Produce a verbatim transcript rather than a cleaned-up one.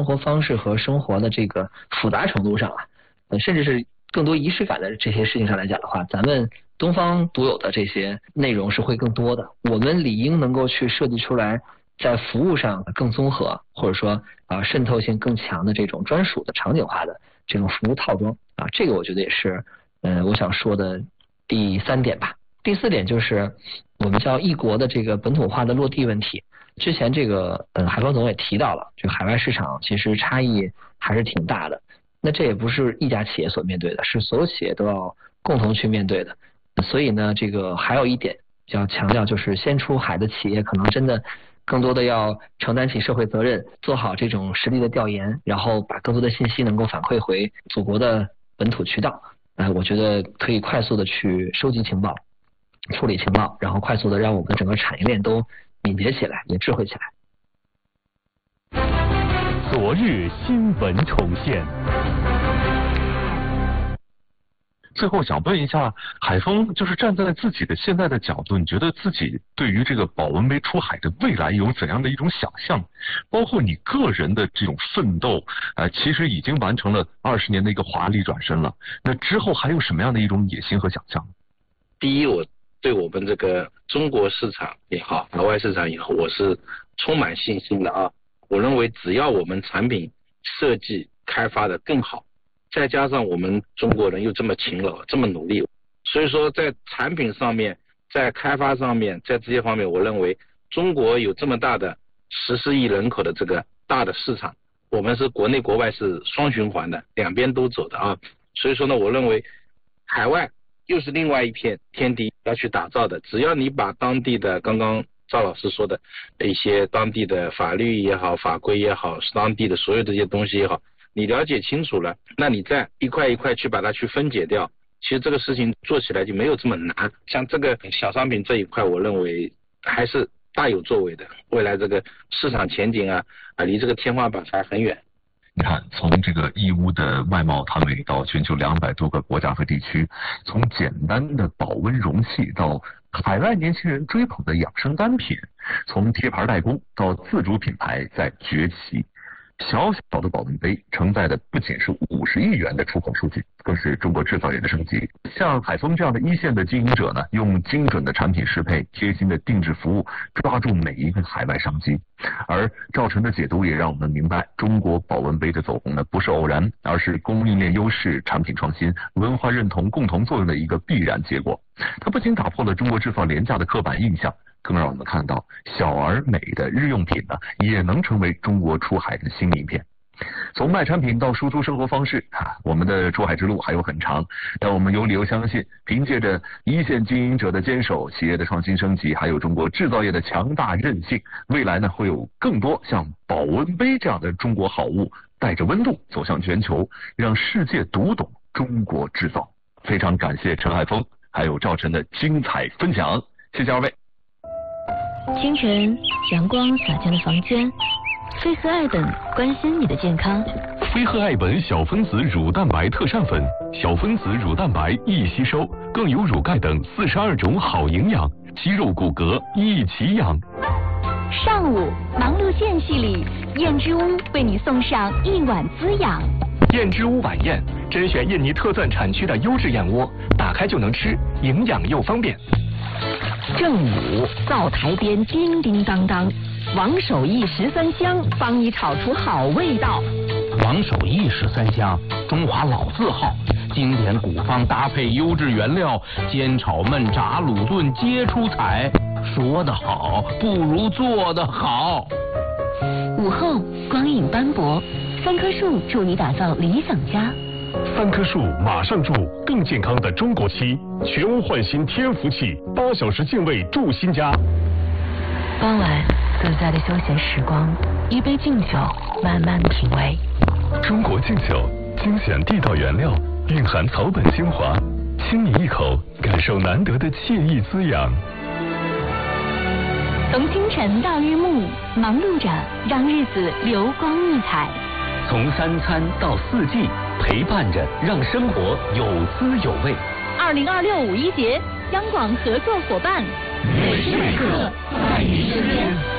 活方式和生活的这个复杂程度上啊，呃，甚至是更多仪式感的这些事情上来讲的话，咱们东方独有的这些内容是会更多的。我们理应能够去设计出来，在服务上更综合，或者说啊、呃、渗透性更强的这种专属的场景化的这种服务套装啊，这个我觉得也是呃我想说的第三点吧。第四点就是我们叫异国的这个本土化的落地问题。之前这个呃海峰总也提到了，这个海外市场其实差异还是挺大的。那这也不是一家企业所面对的，是所有企业都要共同去面对的。所以呢，这个还有一点要强调，就是先出海的企业可能真的更多的要承担起社会责任，做好这种实地的调研，然后把更多的信息能够反馈回祖国的本土渠道。呃，我觉得可以快速的去收集情报、处理情报，然后快速的让我们整个产业链都敏捷起来，也智慧起来。 昨日新闻重现。 最后想问一下海峰，就是站在自己的现在的角度，你觉得自己对于这个保温杯出海的未来有怎样的一种想象？包括你个人的这种奋斗，呃，其实已经完成了二十年的一个华丽转身了。那之后还有什么样的一种野心和想象？ 第一，我对我们这个中国市场也好，海外市场也好，我是充满信心的啊。我认为只要我们产品设计开发的更好，再加上我们中国人又这么勤劳这么努力，所以说在产品上面，在开发上面，在这些方面，我认为中国有这么大的十四亿人口的这个大的市场，我们是国内国外是双循环的，两边都走的啊。所以说呢，我认为海外又是另外一片天地要去打造的。只要你把当地的刚刚赵老师说的一些当地的法律也好，法规也好，当地的所有这些东西也好，你了解清楚了，那你再一块一块去把它去分解掉，其实这个事情做起来就没有这么难。像这个小商品这一块，我认为还是大有作为的，未来这个市场前景啊啊，离这个天花板还很远。 你看，从这个义乌的外贸摊位到全球两百多个国家和地区，从简单的保温容器到海外年轻人追捧的养生单品，从贴牌代工到自主品牌在崛起。小小的保温杯承载的不仅是五十亿元的出口数据，更是中国制造业的升级。像海峰这样的一线的经营者呢，用精准的产品适配、贴心的定制服务，抓住每一个海外商机。而赵晨的解读也让我们明白，中国保温杯的走红呢，不是偶然，而是供应链优势、产品创新、文化认同共同作用的一个必然结果。它不仅打破了中国制造廉价的刻板印象，更让我们看到小而美的日用品呢，也能成为中国出海的新名片。从卖产品到输出生活方式啊，我们的出海之路还有很长，但我们有理由相信，凭借着一线经营者的坚守、企业的创新升级，还有中国制造业的强大韧性，未来呢会有更多像保温杯这样的中国好物，带着温度走向全球，让世界读懂中国制造。非常感谢陈海峰还有赵晨的精彩分享，谢谢二位。 清晨，阳光洒进了房间。飞鹤爱本关心你的健康。 飞鹤爱本小分子乳蛋白特膳粉，小分子乳蛋白易吸收，更有乳钙等四十二种好营养，肌肉骨骼一起养。 上午忙碌间隙里，燕之屋为你送上一碗滋养。 燕之屋晚宴，甄选印尼特赞产区的优质燕窝，打开就能吃，营养又方便。 正午灶台边叮叮当当，王守义十三香帮你炒出好味道。 王守义十三香，中华老字号，经典古方搭配优质原料，煎炒焖炸卤炖皆出彩。说得好，不如做得好。 午后光影斑驳，三棵树助你打造理想家。 三棵树马上住，更健康的中国漆，全屋焕新天福气，八小时净味住新家。 傍晚自在的休闲时光，一杯敬酒，慢慢品味。 中国敬酒，精选地道原料，蕴含草本精华，轻抿一口，感受难得的惬意滋养。 从清晨到日暮，忙碌着让日子流光溢彩。 从三餐到四季，陪伴着让生活有滋有味。 二零二六五一节，央广合作伙伴， 每时每刻在你身边。